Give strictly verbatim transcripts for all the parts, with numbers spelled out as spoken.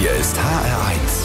Hier ist H R eins.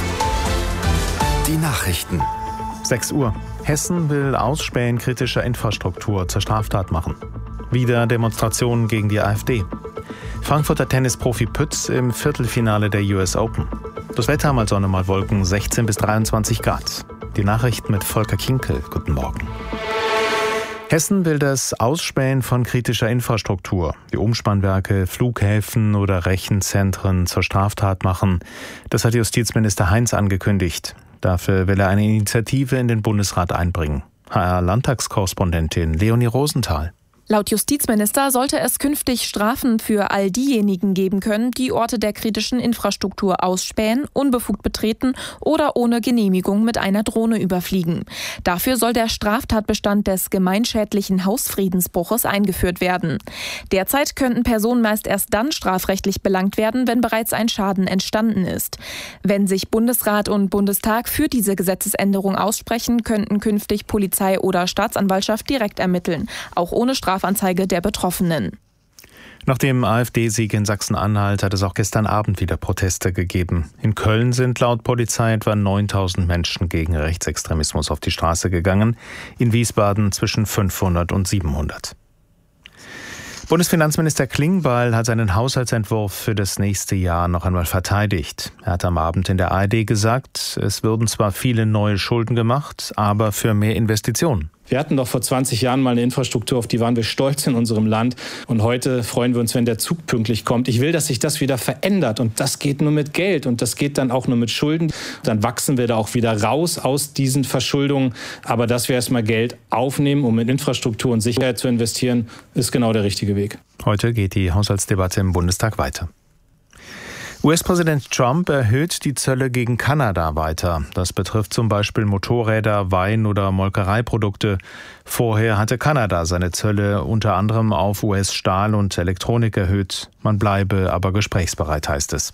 Die Nachrichten. sechs Uhr. Hessen will Ausspähen kritischer Infrastruktur zur Straftat machen. Wieder Demonstrationen gegen die AfD. Frankfurter Tennisprofi Pütz im Viertelfinale der U S Open. Das Wetter mal Sonne, mal Wolken, sechzehn bis dreiundzwanzig Grad. Die Nachrichten mit Volker Kinkel. Guten Morgen. Hessen will das Ausspähen von kritischer Infrastruktur, wie Umspannwerke, Flughäfen oder Rechenzentren, zur Straftat machen. Das hat Justizminister Heinz angekündigt. Dafür will er eine Initiative in den Bundesrat einbringen. H R-Landtagskorrespondentin Leonie Rosenthal. Laut Justizminister sollte es künftig Strafen für all diejenigen geben können, die Orte der kritischen Infrastruktur ausspähen, unbefugt betreten oder ohne Genehmigung mit einer Drohne überfliegen. Dafür soll der Straftatbestand des gemeinschädlichen Hausfriedensbruches eingeführt werden. Derzeit könnten Personen meist erst dann strafrechtlich belangt werden, wenn bereits ein Schaden entstanden ist. Wenn sich Bundesrat und Bundestag für diese Gesetzesänderung aussprechen, könnten künftig Polizei oder Staatsanwaltschaft direkt ermitteln, auch ohne Strafanzeige der Betroffenen. Nach dem AfD-Sieg in Sachsen-Anhalt hat es auch gestern Abend wieder Proteste gegeben. In Köln sind laut Polizei etwa neuntausend Menschen gegen Rechtsextremismus auf die Straße gegangen, in Wiesbaden zwischen fünfhundert und siebenhundert. Bundesfinanzminister Klingbeil hat seinen Haushaltsentwurf für das nächste Jahr noch einmal verteidigt. Er hat am Abend in der A R D gesagt, es würden zwar viele neue Schulden gemacht, aber für mehr Investitionen. Wir hatten doch vor zwanzig Jahren mal eine Infrastruktur, auf die waren wir stolz in unserem Land. Und heute freuen wir uns, wenn der Zug pünktlich kommt. Ich will, dass sich das wieder verändert. Und das geht nur mit Geld. Und das geht dann auch nur mit Schulden. Dann wachsen wir da auch wieder raus aus diesen Verschuldungen. Aber dass wir erstmal Geld aufnehmen, um in Infrastruktur und Sicherheit zu investieren, ist genau der richtige Weg. Heute geht die Haushaltsdebatte im Bundestag weiter. U S-Präsident Trump erhöht die Zölle gegen Kanada weiter. Das betrifft zum Beispiel Motorräder, Wein- oder Molkereiprodukte. Vorher hatte Kanada seine Zölle unter anderem auf U S-Stahl und Elektronik erhöht. Man bleibe aber gesprächsbereit, heißt es.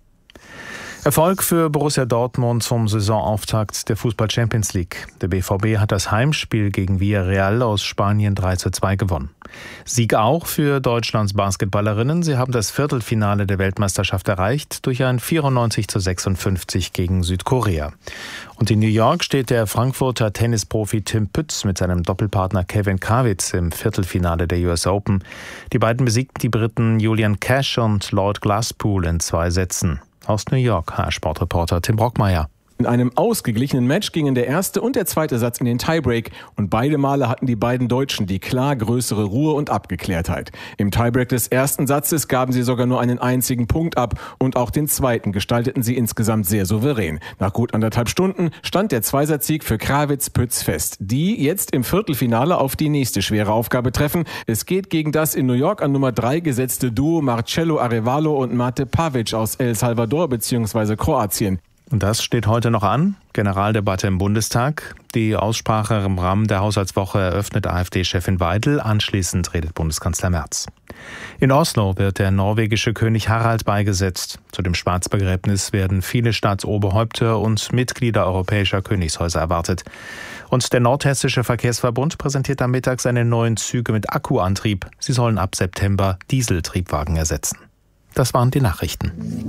Erfolg für Borussia Dortmund zum Saisonauftakt der Fußball-Champions League. Der B V B hat das Heimspiel gegen Villarreal aus Spanien drei zu zwei gewonnen. Sieg auch für Deutschlands Basketballerinnen. Sie haben das Viertelfinale der Weltmeisterschaft erreicht durch ein vierundneunzig zu sechsundfünfzig gegen Südkorea. Und in New York steht der Frankfurter Tennisprofi Tim Pütz mit seinem Doppelpartner Kevin Krawitz im Viertelfinale der U S Open. Die beiden besiegten die Briten Julian Cash und Lloyd Glasspool in zwei Sätzen. Aus New York, H R-Sportreporter Tim Brockmeier. In einem ausgeglichenen Match gingen der erste und der zweite Satz in den Tiebreak und beide Male hatten die beiden Deutschen die klar größere Ruhe und Abgeklärtheit. Im Tiebreak des ersten Satzes gaben sie sogar nur einen einzigen Punkt ab und auch den zweiten gestalteten sie insgesamt sehr souverän. Nach gut anderthalb Stunden stand der Zweisatzsieg für Krawitz-Pütz fest, die jetzt im Viertelfinale auf die nächste schwere Aufgabe treffen. Es geht gegen das in New York an Nummer drei gesetzte Duo Marcelo Arevalo und Mate Pavic aus El Salvador bzw. Kroatien. Und das steht heute noch an. Generaldebatte im Bundestag. Die Aussprache im Rahmen der Haushaltswoche eröffnet AfD-Chefin Weidel. Anschließend redet Bundeskanzler Merz. In Oslo wird der norwegische König Harald beigesetzt. Zu dem Staatsbegräbnis werden viele Staatsoberhäupter und Mitglieder europäischer Königshäuser erwartet. Und der Nordhessische Verkehrsverbund präsentiert am Mittag seine neuen Züge mit Akkuantrieb. Sie sollen ab September Dieseltriebwagen ersetzen. Das waren die Nachrichten.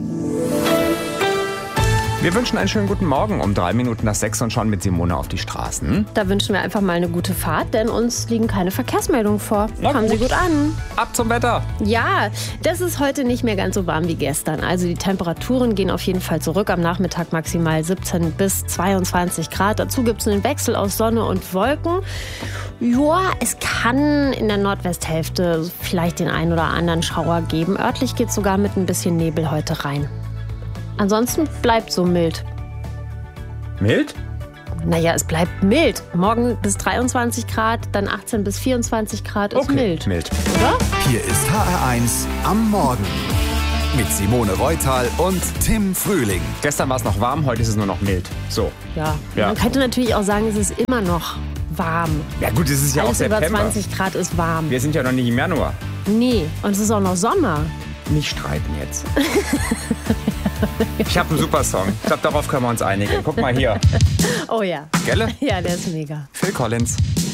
Wir wünschen einen schönen guten Morgen um drei Minuten nach sechs und schauen mit Simone auf die Straßen. Da wünschen wir einfach mal eine gute Fahrt, denn uns liegen keine Verkehrsmeldungen vor. Fangen Sie gut an. Ab zum Wetter. Ja, das ist heute nicht mehr ganz so warm wie gestern. Also die Temperaturen gehen auf jeden Fall zurück. Am Nachmittag maximal siebzehn bis zweiundzwanzig Grad. Dazu gibt es einen Wechsel aus Sonne und Wolken. Ja, es kann in der Nordwesthälfte vielleicht den einen oder anderen Schauer geben. Örtlich geht es sogar mit ein bisschen Nebel heute rein. Ansonsten bleibt so mild. Mild? Naja, es bleibt mild. Morgen bis dreiundzwanzig Grad, dann achtzehn bis vierundzwanzig Grad ist okay, mild. mild. Oder? Hier ist H R eins am Morgen. Mit Simone Reutal und Tim Frühling. Gestern war es noch warm, heute ist es nur noch mild. So. Ja. Ja. Man könnte natürlich auch sagen, es ist immer noch warm. Ja gut, es ist ja Alles auch über September. zwanzig Grad ist warm. Wir sind ja noch nicht im Januar. Nee, und es ist auch noch Sommer. Nicht streiten jetzt. Ich habe einen super Song. Ich glaube, darauf können wir uns einigen. Guck mal hier. Oh ja. Gelle? Ja, der ist mega. Phil Collins.